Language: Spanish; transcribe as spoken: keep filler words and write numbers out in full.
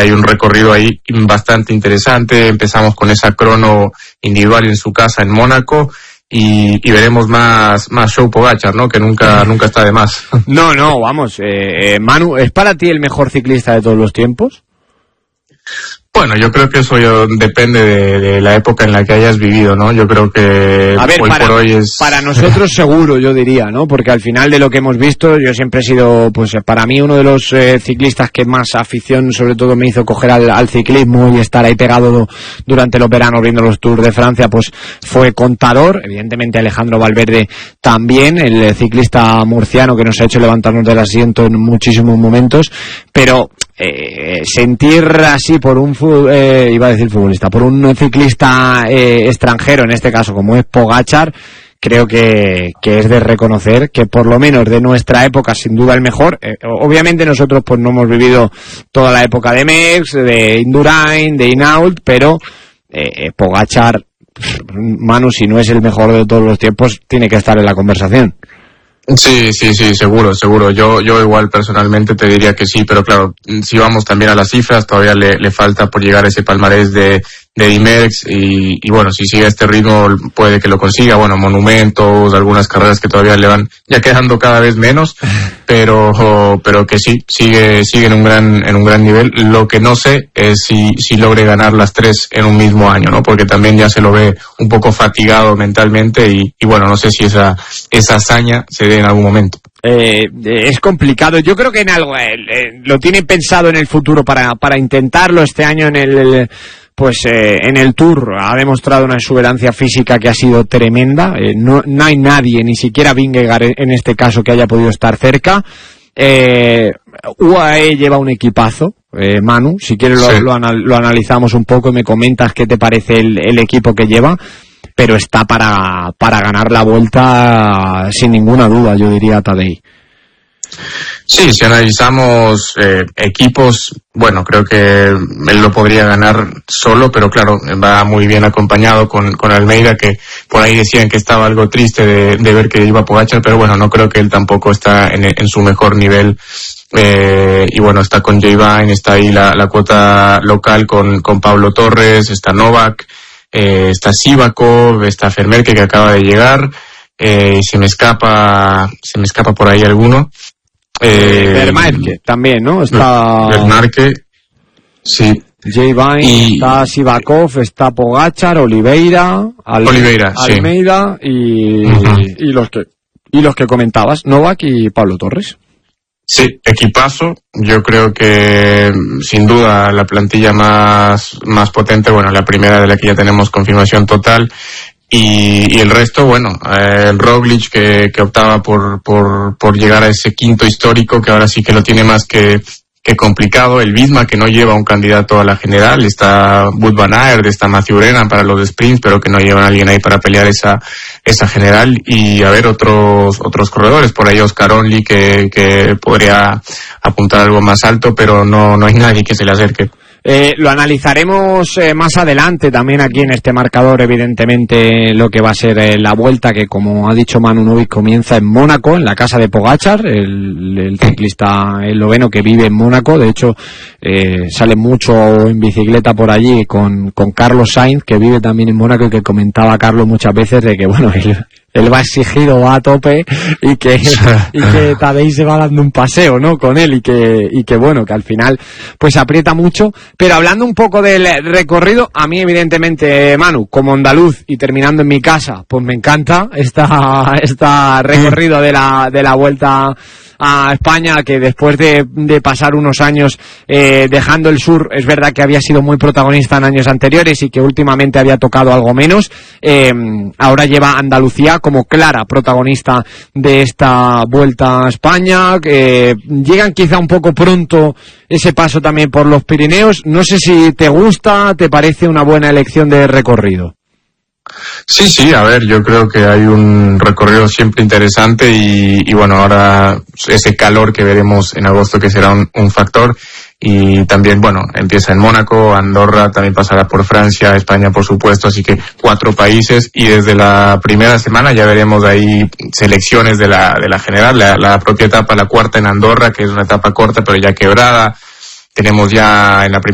hay un recorrido ahí bastante interesante. Empezamos con esa crono individual en su casa en Mónaco. Y, y veremos más más show Pogačar, ¿no? Que nunca nunca está de más. No, no, vamos, eh, eh, Manu, ¿es para ti el mejor ciclista de todos los tiempos? Bueno, yo creo que eso yo, depende de, de la época en la que hayas vivido, ¿no? Yo creo que a ver, hoy para, por hoy es... para nosotros seguro, yo diría, ¿no? Porque al final de lo que hemos visto, yo siempre he sido, pues para mí, uno de los eh, ciclistas que más afición, sobre todo, me hizo coger al, al ciclismo y estar ahí pegado durante los veranos viendo los Tours de Francia, pues fue Contador. Evidentemente Alejandro Valverde también, el ciclista murciano que nos ha hecho levantarnos del asiento en muchísimos momentos, pero... Eh, sentir así por un eh, iba a decir futbolista, por un ciclista eh, extranjero, en este caso como es Pogačar, creo que, que es de reconocer que por lo menos de nuestra época sin duda el mejor. Eh, obviamente nosotros pues no hemos vivido toda la época de Merckx, de Indurain, de Hinault, pero eh, Pogačar, Manu, si no es el mejor de todos los tiempos, tiene que estar en la conversación. Sí, sí, sí, seguro, seguro. Yo, yo igual personalmente te diría que sí, pero claro, si vamos también a las cifras, todavía le, le falta por llegar a ese palmarés de, de Merckx y, y bueno, si sigue este ritmo puede que lo consiga. Bueno, monumentos, algunas carreras que todavía le van ya quedando cada vez menos, pero, pero que sí, sigue, sigue en un gran, en un gran nivel. Lo que no sé es si, si logre ganar las tres en un mismo año, ¿no? Porque también ya se lo ve un poco fatigado mentalmente y, y bueno, no sé si esa, esa hazaña se dé en algún momento. Eh, es complicado. Yo creo que en algo eh, eh, lo tiene pensado en el futuro para para intentarlo este año en el, el pues eh, en el Tour. Ha demostrado una exuberancia física que ha sido tremenda. Eh, no, no hay nadie, ni siquiera Vingegaard en este caso, que haya podido estar cerca. Eh, U A E lleva un equipazo. Eh, Manu, si quieres lo, sí. lo, anal- lo analizamos un poco y me comentas qué te parece el, el equipo que lleva. Pero está para para ganar la Vuelta sin ninguna duda, yo diría, Tadej. Sí, si analizamos eh, equipos, bueno, creo que él lo podría ganar solo, pero claro, va muy bien acompañado con, con Almeida, que por ahí decían que estaba algo triste de, de ver que iba Pogačar, pero bueno, no creo que él tampoco está en, en su mejor nivel. Eh, y bueno, está con J-Vine, está ahí la, la cuota local con, con Pablo Torres, está Novak, Eh, está Sivakov, está Vermeerke que acaba de llegar, eh, se me escapa se me escapa por ahí alguno. Eh, Vermeerke también, ¿no? Está Vermeerke, sí. J-Vine, y... está Sivakov, está Pogačar, Oliveira, Al... Oliveira, Almeida sí. y, uh-huh. y los que y los que comentabas, Novak y Pablo Torres. Sí, equipazo. Yo creo que sin duda la plantilla más más potente, bueno, la primera de la que ya tenemos confirmación total y, y el resto, bueno, eh, el Roglic que, que optaba por por por llegar a ese quinto histórico, que ahora sí que lo tiene más que que complicado. El Visma, que no lleva un candidato a la general, está Wout van Aert, está Mathieu Brennan para los sprints, pero que no llevan a alguien ahí para pelear esa esa general. Y a ver, otros otros corredores, por ahí Oscar Only, que que podría apuntar algo más alto, pero no no hay nadie que se le acerque. Eh, lo analizaremos eh, más adelante también aquí en este marcador, evidentemente, lo que va a ser eh, la Vuelta, que como ha dicho Manu Novik comienza en Mónaco, en la casa de Pogačar, el, el ciclista esloveno que vive en Mónaco. De hecho, eh, sale mucho en bicicleta por allí con, con Carlos Sainz, que vive también en Mónaco, y que comentaba Carlos muchas veces de que, bueno, él, él va exigido, va a tope, y que, y que Tadej se va dando un paseo, ¿no?, con él, y que, y que bueno, que al final pues aprieta mucho. Pero hablando un poco del recorrido, a mí evidentemente, Manu, como andaluz y terminando en mi casa, pues me encanta esta, esta recorrido de la, de la Vuelta a España, que después de, de pasar unos años eh, dejando el sur, es verdad que había sido muy protagonista en años anteriores y que últimamente había tocado algo menos. Eh, ahora lleva Andalucía como clara protagonista de esta Vuelta a España. Que llegan quizá un poco pronto ese paso también por los Pirineos. No sé si te gusta, te parece una buena elección de recorrido. Sí, sí, a ver, yo creo que hay un recorrido siempre interesante y, y bueno, ahora ese calor que veremos en agosto, que será un, un factor. Y también, bueno, empieza en Mónaco, Andorra, también pasará por Francia, España, por supuesto, así que cuatro países. Y desde la primera semana ya veremos ahí selecciones de la de la general, la, la propia etapa, la cuarta en Andorra, que es una etapa corta pero ya quebrada. Tenemos ya en la primera